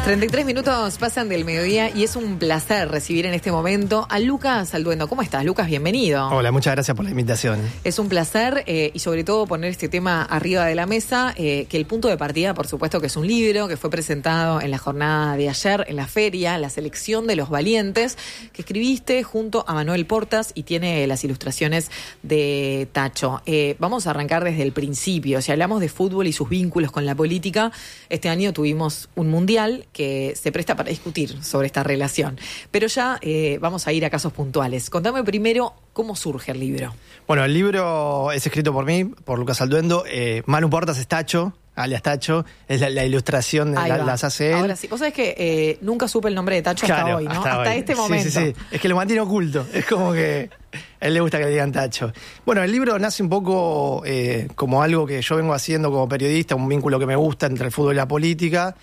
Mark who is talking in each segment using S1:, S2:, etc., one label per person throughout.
S1: 33 minutos pasan del mediodía y es un placer recibir en este momento a Lucas Alduendo. ¿Cómo estás, Lucas? Bienvenido.
S2: Hola, muchas gracias por la invitación.
S1: Es un placer y sobre todo poner este tema arriba de la mesa, que el punto de partida, por supuesto, que es un libro que fue presentado en la jornada de ayer en la feria, La selección de los valientes, que escribiste junto a Manuel Portas y tiene las ilustraciones de Tacho. Vamos a arrancar desde el principio. Si hablamos de fútbol y sus vínculos con la política, este año tuvimos un mundial que se presta para discutir sobre esta relación. Pero ya vamos a ir a casos puntuales. Contame primero cómo surge el libro.
S2: Bueno, el libro es escrito por mí, por Lucas Alduendo. Manu Portas es Tacho, alias Tacho. Es la ilustración, las hace él.
S1: Ahora sí, vos sabés que nunca supe el nombre de Tacho hasta hoy, ¿no? Hasta este momento.
S2: Sí. Es que lo mantiene oculto. Es como que a él le gusta que le digan Tacho. Bueno, el libro nace un poco como algo que yo vengo haciendo como periodista, un vínculo que me gusta entre el fútbol y la política.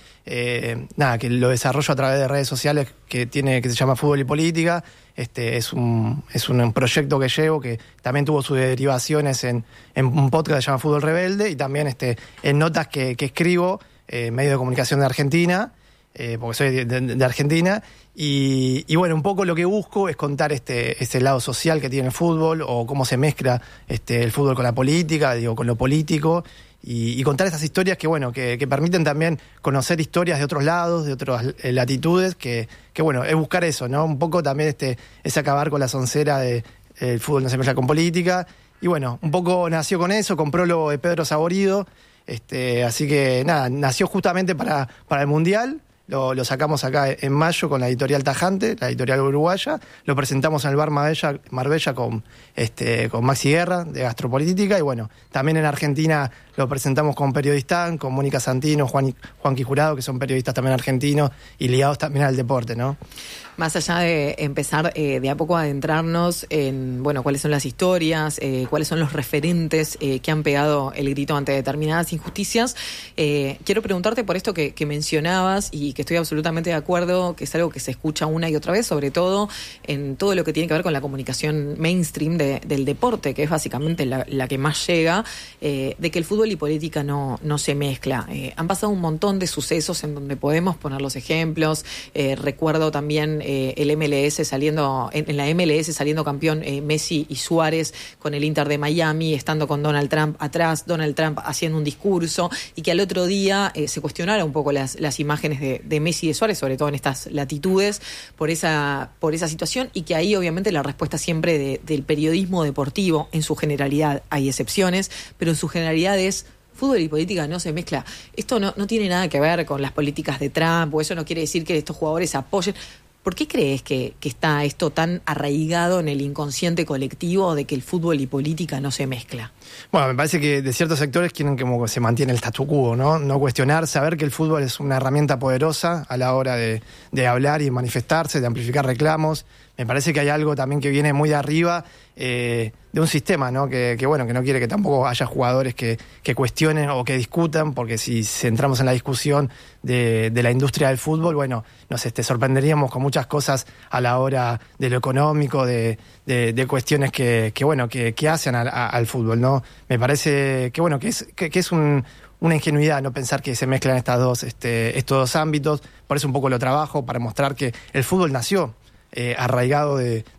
S2: Que lo desarrollo a través de redes sociales que se llama Fútbol y Política. Es un proyecto que llevo que también tuvo sus derivaciones en un podcast que se llama Fútbol Rebelde y también en notas que escribo, medio de comunicación de Argentina, porque soy de Argentina. Y bueno, un poco lo que busco es contar ese lado social que tiene el fútbol o cómo se mezcla el fútbol con la política, con lo político. Y contar esas historias que permiten también conocer historias de otros lados, de otras latitudes, que bueno, es buscar eso, ¿no? Un poco también es acabar con la soncera de el fútbol no se mezcla con política. Y bueno, un poco nació con eso, con prólogo de Pedro Saborido. Así que nada, nació justamente para el Mundial. Lo sacamos acá en mayo con la editorial Tajante, la editorial uruguaya. Lo presentamos en el Bar Marbella con Maxi Guerra, de Gastropolítica. Y bueno, también en Argentina lo presentamos con Periodistán, con Mónica Santino, Juanqui Jurado, que son periodistas también argentinos y ligados también al deporte, ¿no?
S1: Más allá de empezar de a poco a adentrarnos en, cuáles son las historias, cuáles son los referentes que han pegado el grito ante determinadas injusticias, quiero preguntarte por esto que mencionabas y que estoy absolutamente de acuerdo, que es algo que se escucha una y otra vez, sobre todo en todo lo que tiene que ver con la comunicación mainstream del deporte, que es básicamente la que más llega, de que el fútbol y política no se mezcla. Han pasado un montón de sucesos en donde podemos poner los ejemplos. Recuerdo también el MLS saliendo, en la MLS saliendo campeón Messi y Suárez con el Inter de Miami, estando con Donald Trump atrás, Donald Trump haciendo un discurso, y que al otro día se cuestionara un poco las imágenes de Messi y de Suárez, sobre todo en estas latitudes, por esa situación, y que ahí obviamente la respuesta siempre del periodismo deportivo, en su generalidad hay excepciones, pero en su generalidad es: fútbol y política no se mezcla. Esto no tiene nada que ver con las políticas de Trump, o eso no quiere decir que estos jugadores apoyen. ¿Por qué crees que está esto tan arraigado en el inconsciente colectivo de que el fútbol y política no se mezcla?
S2: Bueno, me parece que de ciertos sectores quieren que se mantiene el statu quo, ¿no? No cuestionar, saber que el fútbol es una herramienta poderosa a la hora de hablar y manifestarse, de amplificar reclamos. Me parece que hay algo también que viene muy de arriba, de un sistema, ¿no? Que no quiere que tampoco haya jugadores que cuestionen o que discutan, porque si entramos en la discusión de la industria del fútbol, bueno, nos sorprenderíamos con muchas cosas a la hora de lo económico, de cuestiones que hacen al fútbol, ¿no? Me parece que es una ingenuidad no pensar que se mezclan estos dos ámbitos. Por eso un poco lo trabajo, para mostrar que el fútbol nació arraigado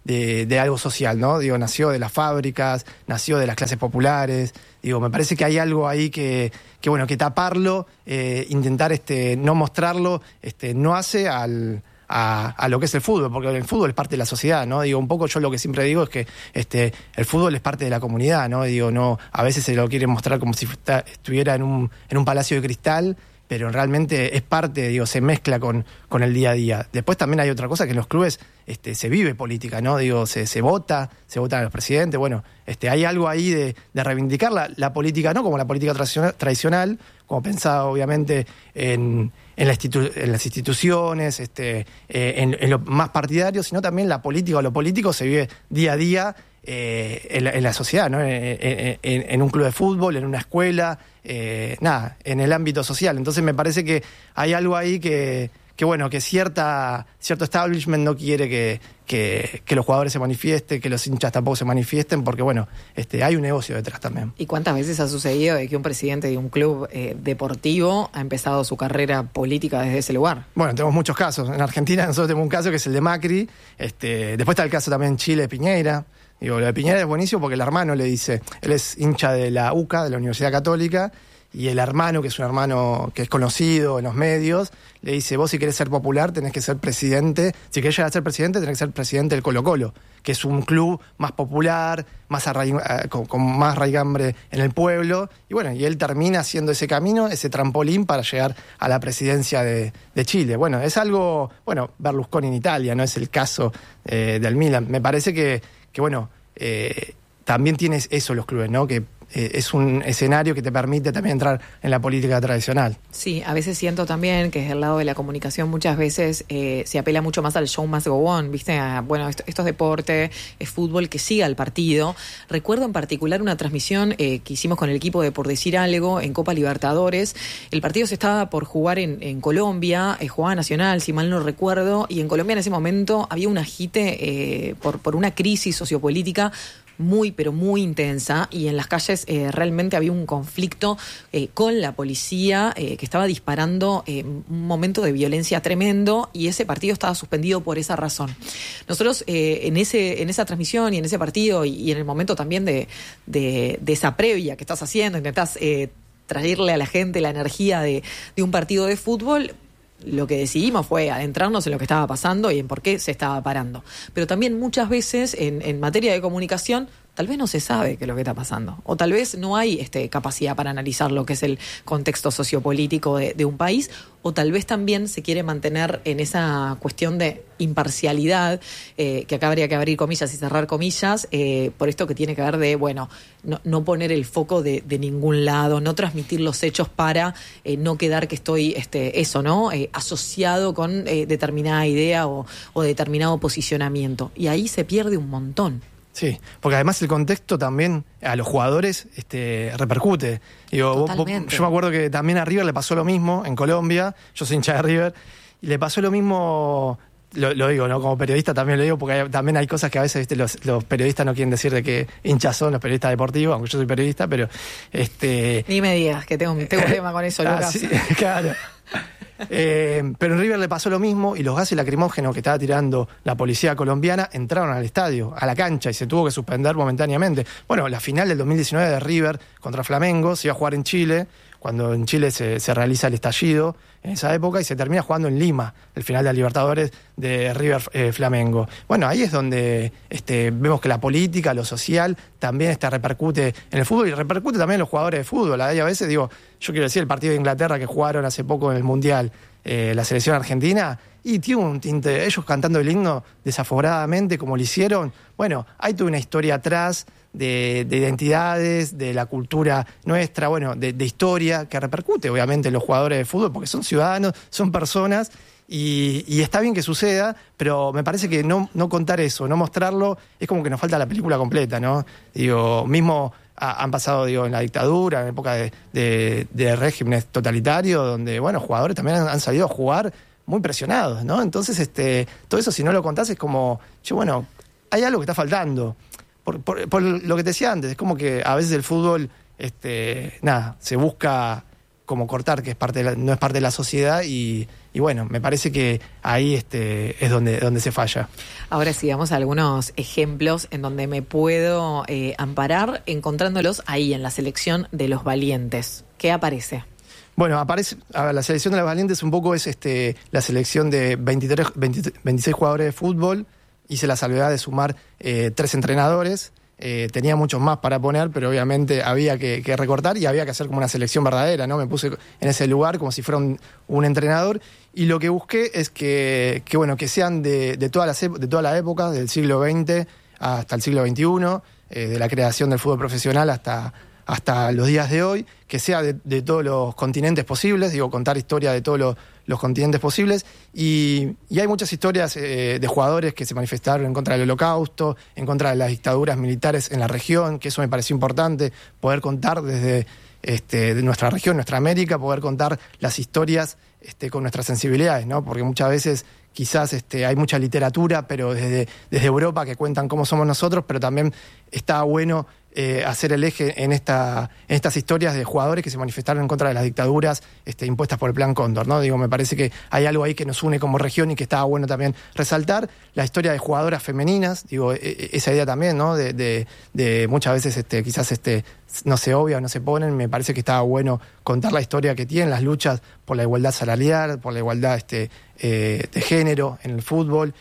S2: de algo social, ¿no? Nació de las fábricas, nació de las clases populares. Me parece que hay algo ahí que taparlo, intentar no mostrarlo, no hace a lo que es el fútbol, porque el fútbol es parte de la sociedad, ¿no? Un poco yo lo que siempre digo es que el fútbol es parte de la comunidad, ¿no? No, a veces se lo quiere mostrar como si estuviera en un palacio de cristal, pero realmente es parte, se mezcla con el día a día. Después también hay otra cosa, que en los clubes se vive política, ¿no? Se vota a los presidentes. Bueno, hay algo ahí de reivindicar la política, no como la política tradicional, como pensaba obviamente en las instituciones, en lo más partidario, sino también la política o lo político se vive día a día en la sociedad, ¿no? En un club de fútbol, en una escuela, en el ámbito social. Entonces me parece que hay algo ahí que bueno, que cierto establishment no quiere que los jugadores se manifiesten, que los hinchas tampoco se manifiesten, porque bueno, hay un negocio detrás también.
S1: ¿Y cuántas veces ha sucedido de que un presidente de un club deportivo ha empezado su carrera política desde ese lugar?
S2: Bueno, tenemos muchos casos. En Argentina nosotros tenemos un caso que es el de Macri. Después está el caso también en Chile de Piñera. Digo, lo de Piñera es buenísimo porque el hermano le dice, él es hincha de la UCA, de la Universidad Católica, y el hermano, que es un hermano que es conocido en los medios, le dice, vos si querés ser popular tenés que ser presidente, si querés llegar a ser presidente tenés que ser presidente del Colo-Colo, que es un club más popular, con más raigambre en el pueblo, y bueno, y él termina haciendo ese camino, ese trampolín para llegar a la presidencia de Chile. Bueno, es algo, bueno, Berlusconi en Italia, no es el caso del Milan. Me parece que bueno, también tienes eso los clubes, ¿no? Que es un escenario que te permite también entrar en la política tradicional.
S1: Sí, a veces siento también que desde el lado de la comunicación muchas veces se apela mucho más al show must go on, ¿viste? Bueno, esto es deporte, es fútbol, que siga el partido. Recuerdo en particular una transmisión que hicimos con el equipo de Por Decir Algo en Copa Libertadores. El partido se estaba por jugar en Colombia, jugaba Nacional, si mal no recuerdo, y en Colombia en ese momento había un agite por una crisis sociopolítica muy, pero muy intensa, y en las calles realmente había un conflicto con la policía que estaba disparando un momento de violencia tremendo, y ese partido estaba suspendido por esa razón. Nosotros en esa transmisión y en ese partido y en el momento también de esa previa que estás haciendo, intentás traerle a la gente la energía de un partido de fútbol. Lo que decidimos fue adentrarnos en lo que estaba pasando y en por qué se estaba parando. Pero también muchas veces en materia de comunicación tal vez no se sabe qué es lo que está pasando, o tal vez no hay capacidad para analizar lo que es el contexto sociopolítico de un país, o tal vez también se quiere mantener en esa cuestión de imparcialidad, que acá habría que abrir comillas y cerrar comillas, por esto que tiene que ver de, bueno, no poner el foco de ningún lado, no transmitir los hechos para no quedar que estoy, asociado con determinada idea o determinado posicionamiento. Y ahí se pierde un montón.
S2: Sí, porque además el contexto también a los jugadores repercute. Digo, yo me acuerdo que también a River le pasó lo mismo en Colombia, yo soy hincha de River, y le pasó lo mismo, lo digo, ¿no? Como periodista también lo digo, porque también hay cosas que a veces los periodistas no quieren decir de qué hinchas son los periodistas deportivos, aunque yo soy periodista, pero Ni
S1: me digas que tengo un tema con eso, Lucas.
S2: Sí, claro. Pero en River le pasó lo mismo, y los gases lacrimógenos que estaba tirando la policía colombiana entraron al estadio, a la cancha, y se tuvo que suspender momentáneamente. Bueno, la final del 2019 de River contra Flamengo se iba a jugar en Chile, cuando en Chile se realiza el estallido en esa época, y se termina jugando en Lima, el final de la Libertadores de River Flamengo. Bueno, ahí es donde vemos que la política, lo social, también repercute en el fútbol, y repercute también en los jugadores de fútbol. Ahí a veces digo, yo quiero decir, el partido de Inglaterra que jugaron hace poco en el Mundial, la selección argentina, y tiene un tinte, ellos cantando el himno desaforadamente como lo hicieron. Bueno, hay toda una historia atrás de identidades, de la cultura nuestra, bueno, de historia, que repercute obviamente en los jugadores de fútbol, porque son ciudadanos, son personas, y está bien que suceda, pero me parece que no contar eso, no mostrarlo, es como que nos falta la película completa, ¿no? Digo, mismo han pasado, en la dictadura, en época de regímenes totalitarios, donde, bueno, jugadores también han salido a jugar muy presionados, ¿no? Entonces, todo eso, si no lo contás, es como, bueno, hay algo que está faltando. Por lo que te decía antes, es como que a veces el fútbol, se busca como cortar, que no es parte de la sociedad, y bueno, me parece que ahí es donde se falla.
S1: Ahora sí, damos algunos ejemplos en donde me puedo amparar encontrándolos ahí en la selección de los valientes. ¿Qué aparece?
S2: Bueno, aparece, a ver, la selección de los valientes un poco es la selección de 26 jugadores de fútbol. Hice la salvedad de sumar 3 entrenadores. Tenía muchos más para poner, pero obviamente había que recortar, y había que hacer como una selección verdadera, ¿no? Me puse en ese lugar como si fuera un entrenador, y lo que busqué es que sean de toda la época, del siglo XX hasta el siglo XXI, de la creación del fútbol profesional hasta los días de hoy, que sea de todos los continentes posibles, contar historia de todos los continentes posibles, y hay muchas historias de jugadores que se manifestaron en contra del Holocausto, en contra de las dictaduras militares en la región, que eso me pareció importante, poder contar desde de nuestra región, nuestra América, poder contar las historias con nuestras sensibilidades, ¿no? Porque muchas veces quizás hay mucha literatura, pero desde Europa que cuentan cómo somos nosotros, pero también está bueno hacer el eje en estas historias de jugadores que se manifestaron en contra de las dictaduras impuestas por el Plan Cóndor, ¿no? Me parece que hay algo ahí que nos une como región y que estaba bueno también resaltar. La historia de jugadoras femeninas, esa idea también, ¿no? De muchas veces quizás no se obvia o no se ponen, me parece que estaba bueno contar la historia que tienen, las luchas por la igualdad salarial, por la igualdad de género en el fútbol.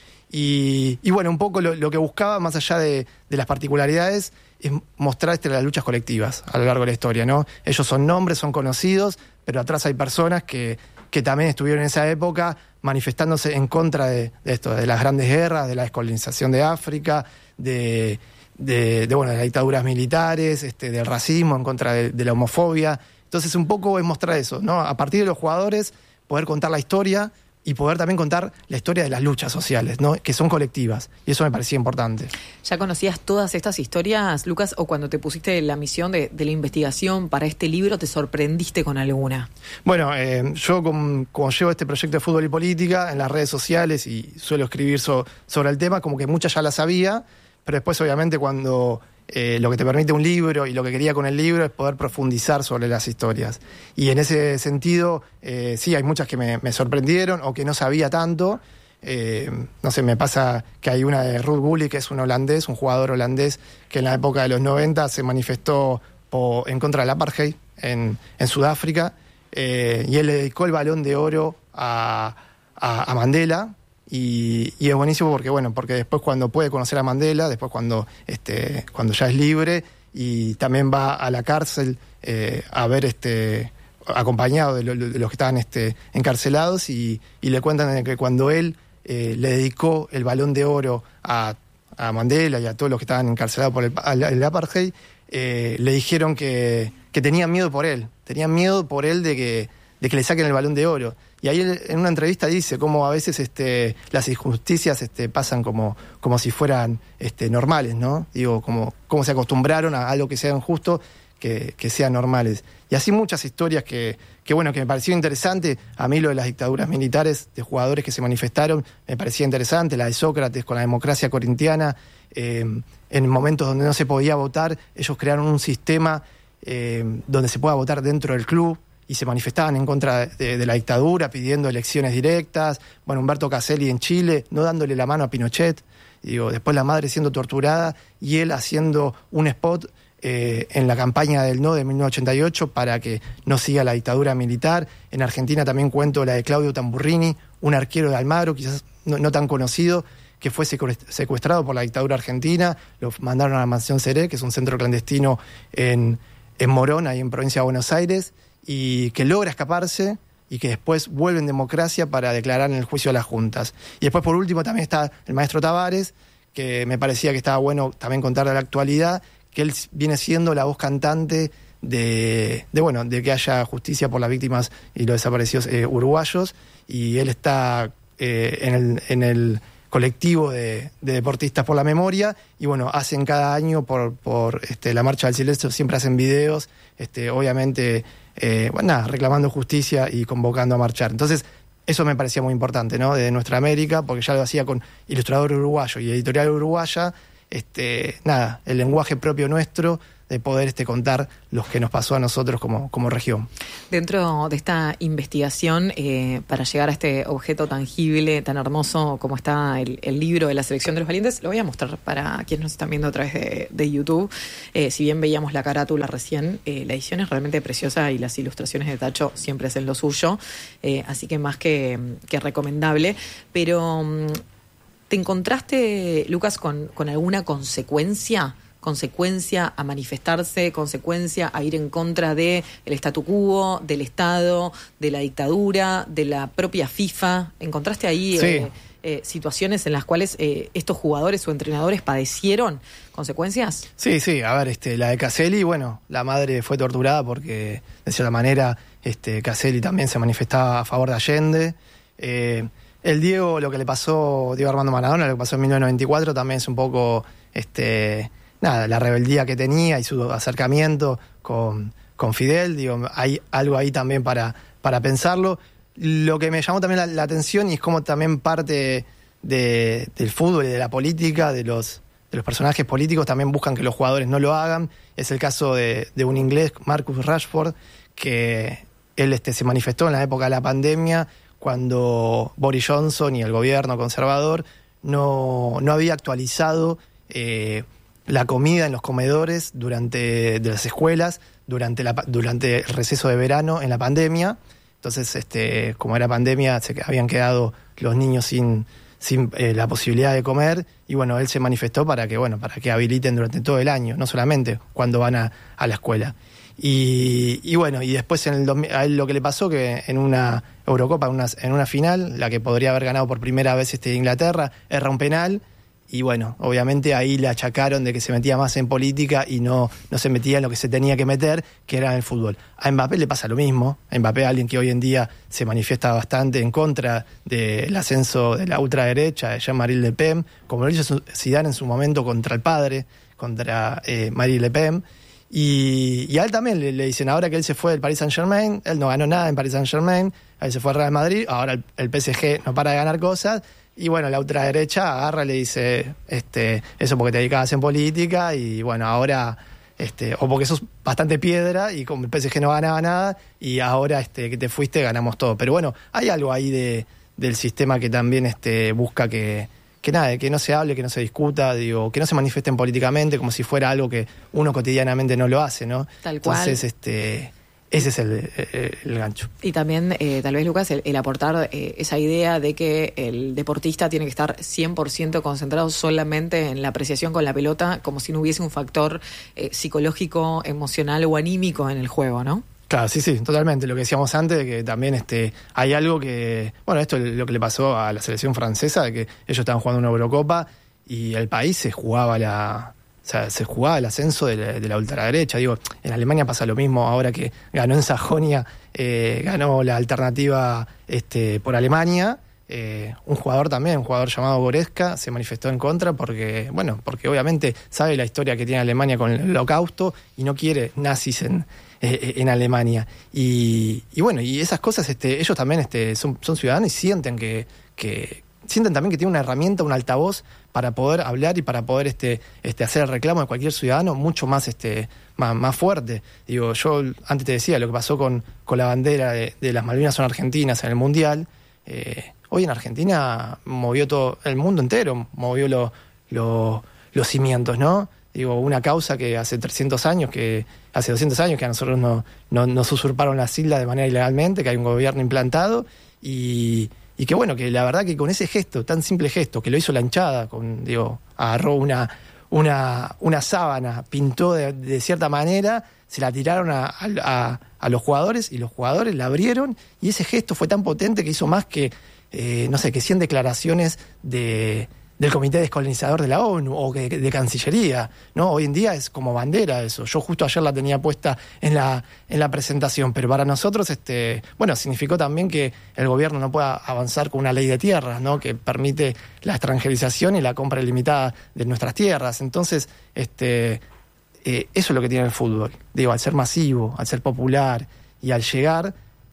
S2: Y bueno, un poco lo que buscaba, más allá de las particularidades, es mostrar las luchas colectivas a lo largo de la historia, ¿no? Ellos son nombres, son conocidos, pero atrás hay personas que también estuvieron en esa época manifestándose en contra de esto, de las grandes guerras, de la descolonización de África, de las dictaduras militares, del racismo, en contra de la homofobia. Entonces, un poco es mostrar eso, ¿no? A partir de los jugadores, poder contar la historia y poder también contar la historia de las luchas sociales, ¿no? Que son colectivas, y eso me parecía importante.
S1: ¿Ya conocías todas estas historias, Lucas, o cuando te pusiste la misión de la investigación para este libro, te sorprendiste con alguna?
S2: Bueno, yo como llevo este proyecto de fútbol y política en las redes sociales y suelo escribir sobre el tema, como que muchas ya las sabía, pero después obviamente cuando lo que te permite un libro y lo que quería con el libro es poder profundizar sobre las historias. Y en ese sentido, sí, hay muchas que me sorprendieron o que no sabía tanto. No sé, me pasa que hay una de Ruud Gullit, que es un jugador holandés, que en la época de los 90 se manifestó en contra del apartheid en Sudáfrica, y él le dedicó el Balón de Oro a Mandela. Y es buenísimo porque después cuando puede conocer a Mandela, después cuando ya es libre y también va a la cárcel a ver acompañado de los que estaban encarcelados y le cuentan que cuando él le dedicó el Balón de Oro a Mandela y a todos los que estaban encarcelados por el apartheid, le dijeron que tenían miedo por él de que le saquen el Balón de Oro. Y ahí él, en una entrevista dice cómo a veces las injusticias pasan como si fueran normales, ¿no? Cómo se acostumbraron a algo que sea injusto, que sean normales. Y así muchas historias que me pareció interesante. A mí lo de las dictaduras militares, de jugadores que se manifestaron, me parecía interesante. La de Sócrates con la democracia corintiana, en momentos donde no se podía votar, ellos crearon un sistema donde se pueda votar dentro del club, y se manifestaban en contra de la dictadura, pidiendo elecciones directas. Bueno, Humberto Caselli en Chile, no dándole la mano a Pinochet. Después la madre siendo torturada y él haciendo un spot en la campaña del No de 1988 para que no siga la dictadura militar. En Argentina también cuento la de Claudio Tamburrini, un arquero de Almagro, quizás no tan conocido, que fue secuestrado por la dictadura argentina. Lo mandaron a la Mansión Seré, que es un centro clandestino en Morón, ahí en provincia de Buenos Aires, y que logra escaparse y que después vuelve en democracia para declarar en el juicio a las juntas. Y después, por último, también está el maestro Tavares, que me parecía que estaba bueno también contar de la actualidad, que él viene siendo la voz cantante de que haya justicia por las víctimas y los desaparecidos uruguayos, y él está en el colectivo de deportistas por la memoria, y hacen cada año por la Marcha del Silencio, siempre hacen videos, obviamente reclamando justicia y convocando a marchar. Entonces, eso me parecía muy importante, ¿no? De Nuestra América, porque ya lo hacía con Ilustrador Uruguayo y Editorial Uruguaya, el lenguaje propio nuestro, de poder contar lo que nos pasó a nosotros como región. Dentro de esta investigación, para llegar a este objeto tangible, tan hermoso como está el libro de la selección de los valientes, lo voy a mostrar para quienes nos están viendo a través de YouTube. Si bien veíamos la carátula recién, la edición es realmente preciosa y las ilustraciones de Tacho siempre hacen lo suyo, así que más que recomendable. Pero, ¿te encontraste, Lucas, con alguna consecuencia a manifestarse, consecuencia a ir en contra del statu quo, del Estado, de la dictadura, de la propia FIFA? ¿Encontraste ahí situaciones en las cuales estos jugadores o entrenadores padecieron consecuencias? Sí, a ver, la de Caselli, la madre fue torturada porque, de cierta manera, Caselli también se manifestaba a favor de Allende. El Diego, lo que le pasó, Diego Armando Maradona, lo que pasó en 1994, también es un poco la rebeldía que tenía y su acercamiento con Fidel. Hay algo ahí también para pensarlo. lo que me llamó también la atención y es como también parte del fútbol y de la política, de los personajes políticos también buscan que los jugadores no lo hagan. Es el caso de un inglés, Marcus Rashford, que él se manifestó en la época de la pandemia cuando Boris Johnson y el gobierno conservador no había actualizado la comida en los comedores de las escuelas durante el receso de verano en la pandemia. Entonces, como era pandemia, se habían quedado los niños sin la posibilidad de comer, y bueno, él se manifestó para que habiliten durante todo el año, no solamente cuando van a la escuela. Y bueno, y después a él lo que le pasó, que en una Eurocopa, en una final, la que podría haber ganado por primera vez Inglaterra, erra un penal, y bueno, obviamente ahí le achacaron de que se metía más en política y no se metía en lo que se tenía que meter, que era en el fútbol. A Mbappé le pasa lo mismo. A Mbappé, alguien que hoy en día se manifiesta bastante en contra del ascenso de la ultraderecha, de Jean-Marie Le Pen, como lo hizo Zidane en su momento contra el padre, contra Marie Le Pen. Y a él también le dicen, ahora que él se fue del Paris Saint-Germain, él no ganó nada en Paris Saint-Germain, él se fue al Real Madrid, ahora el PSG no para de ganar cosas. Y bueno, la ultraderecha agarra y le dice, eso porque te dedicabas en política, y bueno, ahora, o porque sos bastante piedra, y como el PSG no ganaba nada, y ahora que te fuiste ganamos todo. Pero bueno, hay algo ahí del sistema que también busca que no se hable, que no se discuta, que no se manifiesten políticamente, como si fuera algo que uno cotidianamente no lo hace, ¿no?
S1: Tal cual.
S2: Entonces, ese es el gancho.
S1: Y también, tal vez, Lucas, el aportar esa idea de que el deportista tiene que estar 100% concentrado solamente en la apreciación con la pelota, como si no hubiese un factor psicológico, emocional o anímico en el juego, ¿no?
S2: Claro, sí, totalmente. Lo que decíamos antes, de que también hay algo que... Bueno, esto es lo que le pasó a la selección francesa, de que ellos estaban jugando una Eurocopa y el país se jugaba el ascenso de la ultraderecha. En Alemania pasa lo mismo, ahora que ganó en Sajonia, ganó la alternativa por Alemania. Un jugador llamado Goretzka, se manifestó en contra porque obviamente sabe la historia que tiene Alemania con el Holocausto y no quiere nazis en Alemania. Y bueno, y esas cosas, ellos también son ciudadanos y sienten sienten también que tienen una herramienta, un altavoz para poder hablar y para poder hacer el reclamo de cualquier ciudadano mucho más más fuerte. Yo antes te decía lo que pasó con la bandera de las Malvinas son argentinas en el Mundial. Hoy en Argentina movió todo el mundo entero, movió los cimientos, ¿no? Una causa que hace 200 años que a nosotros nos usurparon las islas de manera ilegalmente, que hay un gobierno implantado y que bueno, que la verdad que con ese gesto, tan simple gesto, que lo hizo la hinchada, agarró una sábana, pintó de cierta manera, se la tiraron a los jugadores y los jugadores la abrieron, y ese gesto fue tan potente que hizo más que, que 100 declaraciones del Comité Descolonizador de la ONU o de Cancillería, ¿no? Hoy en día es como bandera eso. Yo justo ayer la tenía puesta en la presentación, pero para nosotros, significó también que el gobierno no pueda avanzar con una ley de tierras, ¿no? Que permite la extranjerización y la compra ilimitada de nuestras tierras. Entonces, eso es lo que tiene el fútbol. Al ser masivo, al ser popular y al llegar,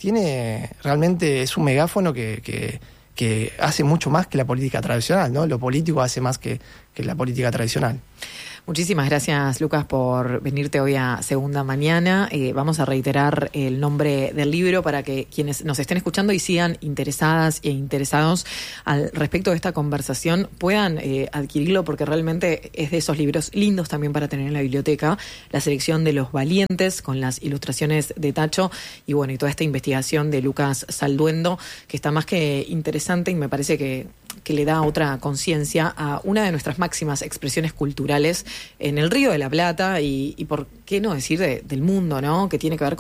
S2: es un megáfono que hace mucho más que la política tradicional, ¿no? Lo político hace más que la política tradicional.
S1: Muchísimas gracias, Lucas, por venirte hoy a Segunda Mañana. Vamos a reiterar el nombre del libro para que quienes nos estén escuchando y sigan interesadas e interesados al respecto de esta conversación puedan adquirirlo, porque realmente es de esos libros lindos también para tener en la biblioteca. La selección de los valientes con las ilustraciones de Tacho y toda esta investigación de Lucas Salduendo, que está más que interesante y me parece que le da otra conciencia a una de nuestras máximas expresiones culturales en el Río de la Plata y por qué no decir del mundo, ¿no? Que tiene que ver